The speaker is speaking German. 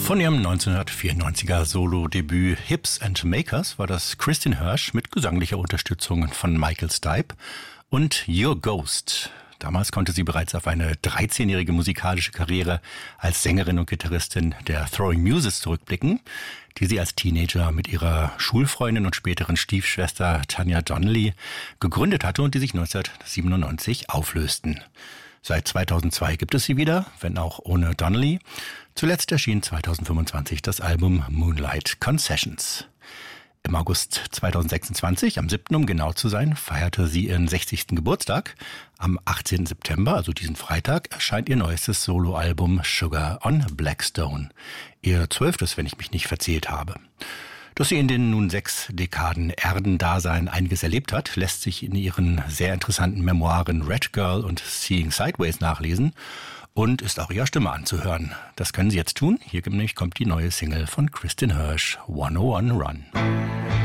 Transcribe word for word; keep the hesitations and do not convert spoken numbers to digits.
Von ihrem neunzehnhundertvierundneunziger Solo-Debüt Hips and Makers war das Kristin Hersh mit gesanglicher Unterstützung von Michael Stipe und Your Ghost. Damals konnte sie bereits auf eine dreizehnjährige musikalische Karriere als Sängerin und Gitarristin der Throwing Muses zurückblicken, die sie als Teenager mit ihrer Schulfreundin und späteren Stiefschwester Tanya Donelly gegründet hatte und die sich neunzehnhundertsiebenundneunzig auflösten. Seit zweitausendzwei gibt es sie wieder, wenn auch ohne Donelly. Zuletzt erschien zweitausendfünfundzwanzig das Album Moonlight Concessions. Im August zweitausendsechsundzwanzig, am siebten um genau zu sein, feierte sie ihren sechzigsten Geburtstag. Am achtzehnten September, also diesen Freitag, erscheint ihr neuestes Soloalbum Sugar on Blackstone. Ihr zwölftes, wenn ich mich nicht verzählt habe. Dass sie in den nun sechs Dekaden Erdendasein einiges erlebt hat, lässt sich in ihren sehr interessanten Memoiren Red Girl und Seeing Sideways nachlesen und ist auch ihrer Stimme anzuhören. Das können Sie jetzt tun. Hier nämlich kommt die neue Single von Kristin Hersh, hundertundeins Run.